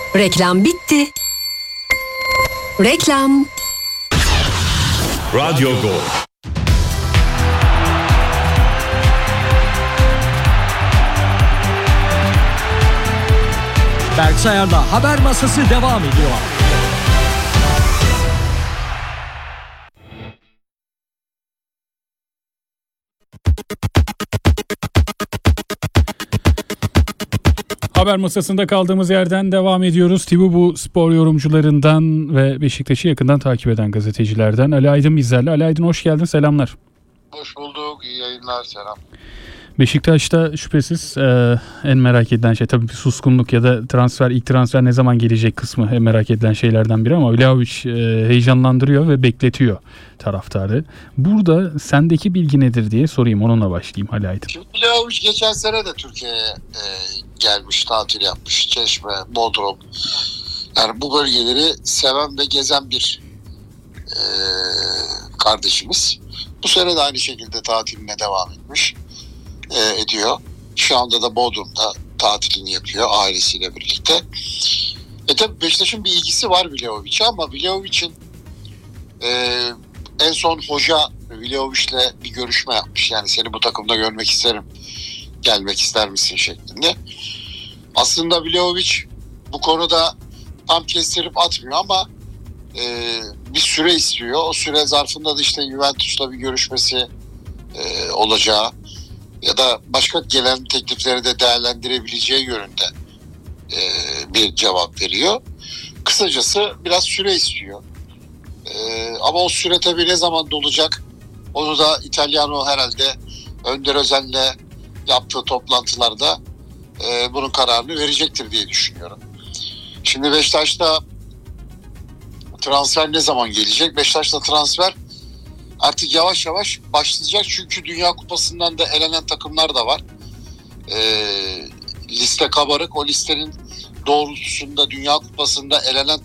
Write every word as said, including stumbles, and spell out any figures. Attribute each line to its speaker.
Speaker 1: Reklam bitti. Reklam.
Speaker 2: Radyo Go.
Speaker 3: Berk Sayar'la Haber Masası devam ediyor.
Speaker 4: Haber masasında kaldığımız yerden devam ediyoruz. Tibubu spor yorumcularından ve Beşiktaş'ı yakından takip eden gazetecilerden Ali Aydın bizlerle. Ali Aydın hoş geldin, selamlar.
Speaker 5: Hoş bulduk, iyi yayınlar, selam.
Speaker 4: Beşiktaş'ta şüphesiz e, en merak edilen şey tabii bir suskunluk ya da transfer, ilk transfer ne zaman gelecek kısmı en merak edilen şeylerden biri ama Vlahovic e, heyecanlandırıyor ve bekletiyor taraftarı. Burada sendeki bilgi nedir diye sorayım, onunla başlayayım Ali Aydın.
Speaker 5: Şimdi Vlahovic geçen sene de Türkiye'ye e, gelmiş, tatil yapmış. Çeşme, Bodrum. Yani bu bölgeleri seven ve gezen bir e, kardeşimiz. Bu sene de aynı şekilde tatiline devam etmiş. E, ediyor. Şu anda da Bodrum'da tatilini yapıyor ailesiyle birlikte. E tabi Beşiktaş'ın bir ilgisi var Vlahovic'e ama Vlahovic'in e, en son hoca Vlahovic'le bir görüşme yapmış. Yani seni bu takımda görmek isterim, gelmek ister misin şeklinde. Aslında Vlahovic bu konuda tam kestirip atmıyor ama e, bir süre istiyor. O süre zarfında da işte Juventus'la bir görüşmesi e, olacağı ya da başka gelen teklifleri de değerlendirebileceği yönünde e, bir cevap veriyor. Kısacası biraz süre istiyor. E, ama o süre tabii ne zaman dolacak? Onu da İtalyano herhalde Önder Özen'le yaptığı toplantılarda e, bunun kararını verecektir diye düşünüyorum. Şimdi Beşiktaş'ta transfer ne zaman gelecek? Beşiktaş'ta transfer artık yavaş yavaş başlayacak çünkü Dünya Kupası'ndan da elenen takımlar da var. E, liste kabarık. O listenin doğrultusunda Dünya Kupası'nda elenen